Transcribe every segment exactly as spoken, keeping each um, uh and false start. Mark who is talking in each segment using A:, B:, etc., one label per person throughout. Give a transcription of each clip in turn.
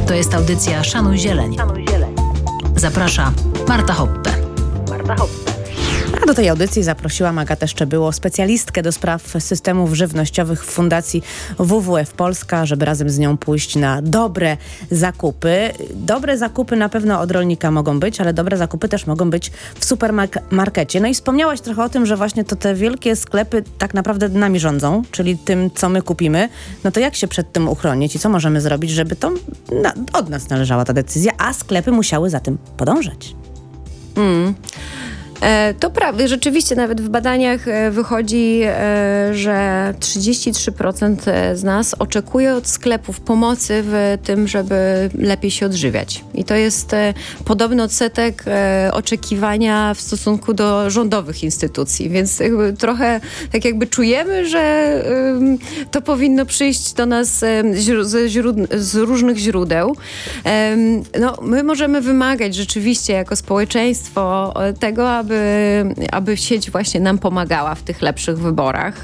A: To jest audycja Szanuj Zieleń. Zaprasza Marta Hoppe. Marta Hoppe.
B: A do tej audycji zaprosiłam Agatę Szczebyło, specjalistkę do spraw systemów żywnościowych w Fundacji W W F Polska, żeby razem z nią pójść na dobre zakupy. Dobre zakupy na pewno od rolnika mogą być, ale dobre zakupy też mogą być w supermarkecie. No i wspomniałaś trochę o tym, że właśnie to te wielkie sklepy tak naprawdę nami rządzą, czyli tym, co my kupimy. No to jak się przed tym uchronić i co możemy zrobić, żeby to na, od nas należała ta decyzja, a sklepy musiały za tym podążać?
C: Mm. To prawda, rzeczywiście nawet w badaniach wychodzi, że trzydzieści trzy procent z nas oczekuje od sklepów pomocy w tym, żeby lepiej się odżywiać. I to jest podobny odsetek oczekiwania w stosunku do rządowych instytucji, więc jakby trochę tak jakby czujemy, że to powinno przyjść do nas ze źród- z różnych źródeł. No, my możemy wymagać rzeczywiście jako społeczeństwo tego, aby Aby, aby sieć właśnie nam pomagała w tych lepszych wyborach.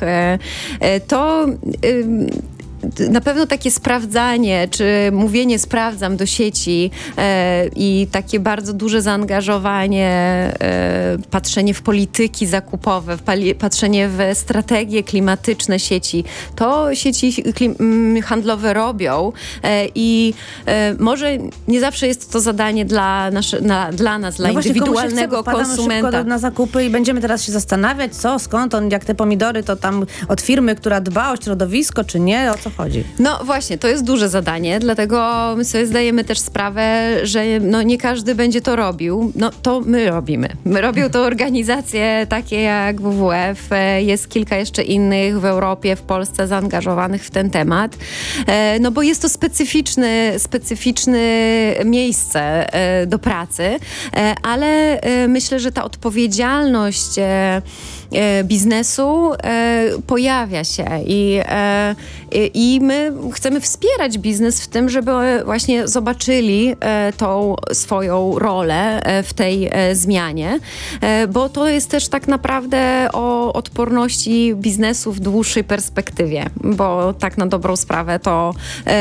C: To na pewno takie sprawdzanie, czy mówienie sprawdzam do sieci e, i takie bardzo duże zaangażowanie, e, patrzenie w polityki zakupowe, w pali- patrzenie w strategie klimatyczne sieci, to sieci klim- handlowe robią e, i e, może nie zawsze jest to zadanie dla, nasze, na, dla nas, dla
B: no
C: indywidualnego
B: właśnie,
C: konsumenta.
B: Szybko na zakupy i będziemy teraz się zastanawiać, co, skąd on, jak te pomidory, to tam od firmy, która dba o środowisko, czy nie, o co chodzi?
C: No właśnie, to jest duże zadanie, dlatego my sobie zdajemy też sprawę, że no nie każdy będzie to robił. No to my robimy. My robią to organizacje takie jak W W F, jest kilka jeszcze innych w Europie, w Polsce zaangażowanych w ten temat. No bo jest to specyficzny, specyficzne miejsce do pracy, ale myślę, że ta odpowiedzialność biznesu pojawia się i, i my chcemy wspierać biznes w tym, żeby właśnie zobaczyli tą swoją rolę w tej zmianie, bo to jest też tak naprawdę o odporności biznesu w dłuższej perspektywie, bo tak na dobrą sprawę to,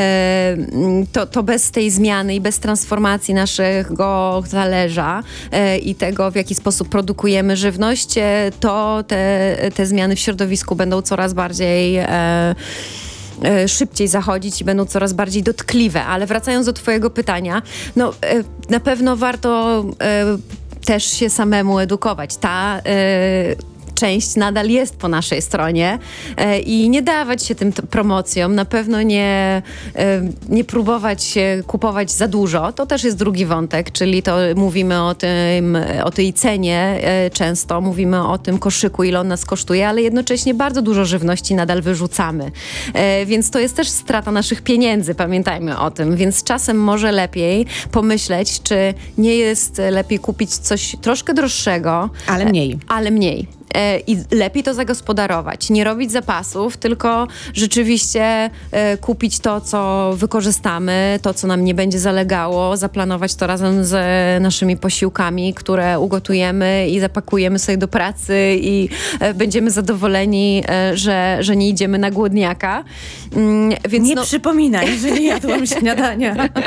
C: to, to bez tej zmiany i bez transformacji naszego talerza i tego, w jaki sposób produkujemy żywność, to te, te zmiany w środowisku będą coraz bardziej e, e, szybciej zachodzić i będą coraz bardziej dotkliwe. Ale wracając do twojego pytania, no e, na pewno warto e, też się samemu edukować. Ta e, część nadal jest po naszej stronie e, i nie dawać się tym t- promocjom, na pewno nie, e, nie próbować kupować za dużo. To też jest drugi wątek, czyli to mówimy o tym, o tej cenie e, często, mówimy o tym koszyku, ile on nas kosztuje, ale jednocześnie bardzo dużo żywności nadal wyrzucamy. E, więc to jest też strata naszych pieniędzy, pamiętajmy o tym. Więc czasem może lepiej pomyśleć, czy nie jest lepiej kupić coś troszkę droższego,
B: ale mniej.
C: E, ale mniej. I lepiej to zagospodarować. Nie robić zapasów, tylko rzeczywiście e, kupić to, co wykorzystamy, to, co nam nie będzie zalegało, zaplanować to razem z naszymi posiłkami, które ugotujemy i zapakujemy sobie do pracy i e, będziemy zadowoleni, e, że, że nie idziemy na głodniaka. Mm, więc
B: nie
C: no...
B: przypominaj, że nie jadłam śniadania.